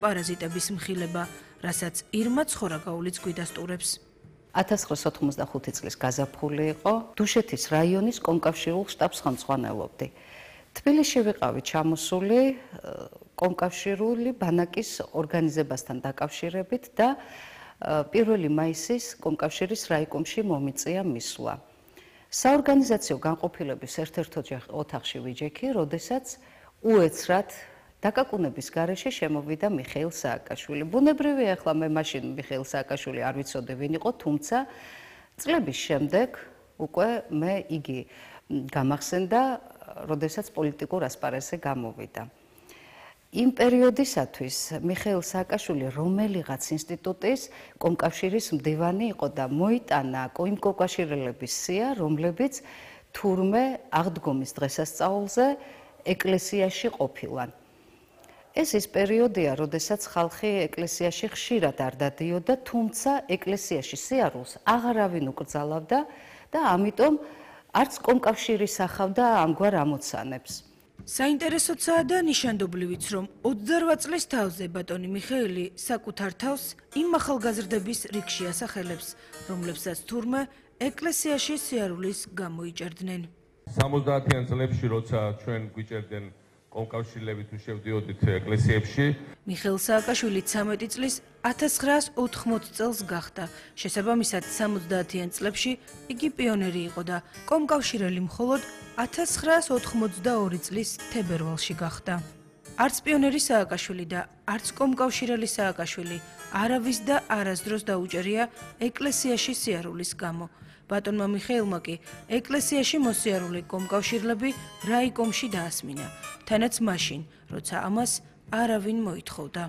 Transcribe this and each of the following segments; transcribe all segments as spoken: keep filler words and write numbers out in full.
პარაზიტების მხილება, რასაც ირმა ცხორაგაულიც გვიდასტურებს. ათას ცხრაას ოთხმოცდახუთი წლის გაზაფხული იყო, დუშეთის რაიონის კომკავშირულ შტაბს ხელმძღვანელობდი. თბილისში ვიყავი ჩამოსული კომკავშირული ბანაკის ორგანიზებასთან დაკავშირებით და პირველი მაისის კომკავშირის რაიკომში მომიწია მისვლა. საორგანიზაციო განყოფილების ერთ-ერთ ოთახში ვიჯექი, როდესაც უეცრად დაკაკუნების გარეშე შემოვიდა მიხეილ სააკაშვილი. ბუნებრივია, ახლა მე მაშინ მიხეილ სააკაშვილი არ ვიცოდი ვინ იყო, თუმცა წლების შემდეგ უკვე მე იგი გამახსენდა, როდესაც პოლიტიკურ ასპარეზზე გამოვიდა. იმ პერიოდისათვის მიხეილ სააკაშვილი რომელიღაც ინსტიტუტის კომკავშირის მდივანი იყო და მოიტანა იმ კავშირელების სია, რომლებიც თურმე აღდგომის დღესასწაულზე ეკლესიაში ყოფილან. ეს ის პერიოდია, როდესაც ხალხი ეკლესიაში ხშირად არ დადიოდა, თუმცა ეკლესიაში სიარულს აღარავინ უკრძალავდა და ამიტომ არც კომკავშირი სახავდა ამგვარ ამოცანებს. საინტერესოცაა და ნიშანდობლივიც, რომ ოცდარვაათ წლის თავზე ბატონი მიხეილი საკუთარ თავს იმ ახალგაზრდების რიგში ასახელებს, რომლებსაც თურმე ეკლესიაში სიარულის გამოიჭერდნენ. სამოცდაათიან წლებში, როცა ჩვენ გვიჭერდნენ კომკავშირლებით თუ შევდიოდით ეკლესიებში. მიხეილ სააკაშვილი ცამეტი წლის ათას ცხრაას ოთხმოცდ წელს გახდა. შესაბამისად, სამოცდაათიან წლებში იგი პიონერი იყო და კომკავშირელი მხოლოდ ათას ცხრაას ოთხმოცდაორი წლის თებერვალში გახდა. არც პიონერი სააკაშვილი და არც კომკავშირელი სააკაშვილი არავის და არასდროს დაუჭერია ეკლესიაში სიარულის გამო. ბატონმა მიხეილმა კი ეკლესიაში მოსიარული კომკავშირლები რაიკომში დაასმინა, თანაც მაშინ, როცა ამას არავინ მოითხოვდა.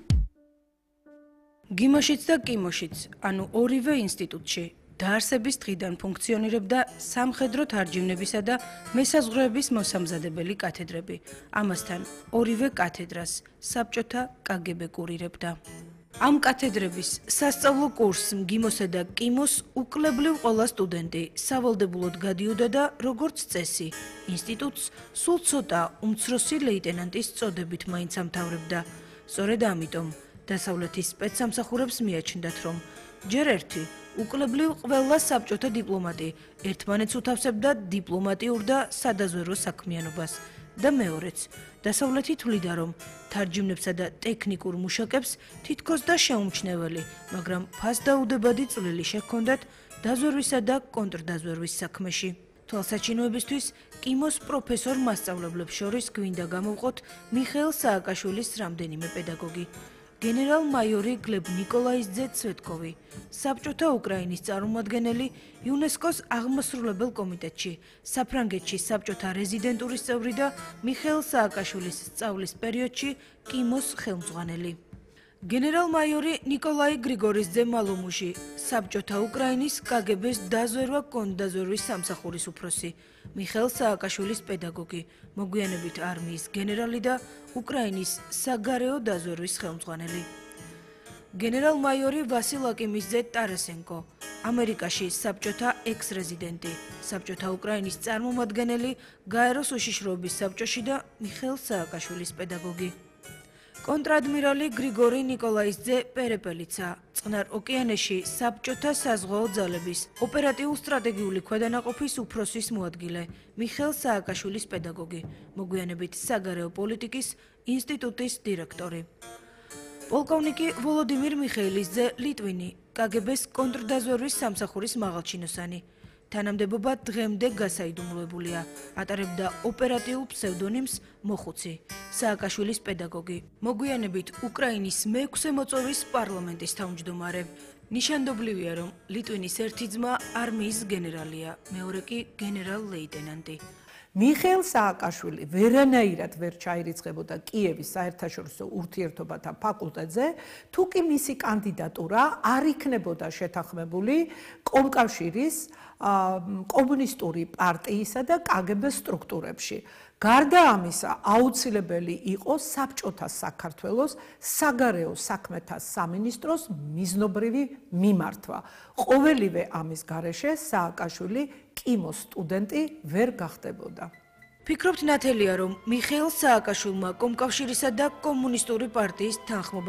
გიმოშიც და კიმოშიც, ანუ ორივე ინსტიტუტში, დაარსების დღიდან ფუნქციონირებდა სამხედრო თარჯიმნებისა და მესაზღვრეების მოსამზადებელი კათედრები. ამასთან ორივე კათედრას საბჭოთა კაგებე კურირებდა. ამ კათედრების სასწავლო კურსს მგიმოსა და კიმოს უკლებლივ ყველა სტუდენტი სავალდებულოდ გადიოდა და როგორც წესი, ინსტიტუტს სულ ცოტა უმცროსი ლეიტენანტის წოდებით მაინც ამთავრებდა. სწორედ ამიტომ დასავლეთის სპეცსამსახურებს მიაჩნდათ, რომ ჯერ ერთი უკლებლივ ყველა საბჭოთა დიპლომატი ერთმანეთს უთავსებდა დიპლომატიურ და სადაზვერვო საქმიანობას. და მეორეც, დასავლეთი თვლიდა, რომ თარჯიმნებსა და ტექნიკურ მუშაკებს თითქოს და შეუმჩნეველი, მაგრამ ფასდაუდებადი წვლილი შეჰქონდათ დაზვერვისა და კონტრდაზვერვის საქმეში. თვალსაჩინოებისთვის კიმოს პროფესორ მასწავლებლებს შორის გვინდა გამოვყოთ მიხეილ სააკაშვილის რამდენიმე პედაგოგი. გენერალ-მაიორი გლებ ნიკოლაიძე ცვეტკოვი, საბჭოთა უკრაინის წარმომადგენელი იუნესკოს აღმასრულებელ კომიტეტში, საფრანგეთში საბჭოთა რეზიდენტურის წევრი და მიხეილ სააკაშვილის სწავლის პერიოდში კიმოს ხელმძღვანელი. გენერალ-მაიორი ნიკოლაი გრიგორიძე მალომუჟი, საბჭოთა უკრაინის კაგებეს დაზვერვა კონტრდაზვერვის სამსახურის უფროსი, მიხეილ სააკაშვილის პედაგოგი, მოგვიანებით არმიის გენერალი და უკრაინის საგარეო დაზვერვის ხელმძღვანელი. გენერალ-მაიორი ვასილ აკიმიძე ტარასენკო, ამერიკაში საბჭოთა ექს-რეზიდენტი, საბჭოთა უკრაინის წარმომადგენელი გაეროს უშიშროების საბჭოში და მიხეილ სააკაშვილის პედაგოგი. კონტრადმირალი გრიგორი ნიკოლაიძე პერეპელიცა, წყნარ ოკეანეში საბჭოთა საზღვაო ძალების ოპერატიულ-სტრატეგიული ქვედანაყოფის უფროსის მოადგილე, მიხეილ სააკაშვილის პედაგოგი, მოგვიანებით საგარეო პოლიტიკის ინსტიტუტის დირექტორი. პოლკოვნიკი ვოლოდიმირ მიხეილიძე ლიტვინი, კაგებეს კონტრდაზვერვის სამსახურის მაღალჩინოსანი. თანამდებობა დღემდე გასაიდუმლოებულია, ატარებდა ოპერატიულ ფსევდონიმს მოხუცი, სააკაშვილის პედაგოგი, მოგვიანებით უკრაინის მეექვსე მოწვევის პარლამენტის თავმჯდომარე. ნიშანდობლივია, რომ ლიტვინის ერთი ძმა არმიის გენერალია, მეორე კი გენერალ-ლეიტენანტი. მიხეილ სააკაშვილი ვერანაირად ვერ ჩაირიცხებოდა კიევის საერთაშორისო ურთიერთობათა ფაკულტეტზე, თუ კი მისი კანდიდატურა არ იქნებოდა შეთანხმებული კომკავშირის კომუნისტური პარტიისა და კაგებეს სტრუქტურებში. გარდა ამისა, აუცილებელი იყო საბჭოთა საქართველოს საგარეო საქმეთა სამინისტროს მიზნობრივი მიმართვა. ყოველივე ამის გარეშე სააკაშვილი კიმოს სტუდენტი ვერ გახდებოდა. ფიქრობთ ნათელია, რომ მიხეილ სააკაშვილმა კომკავშირისა და კომუნისტური პარტიის თანხმობა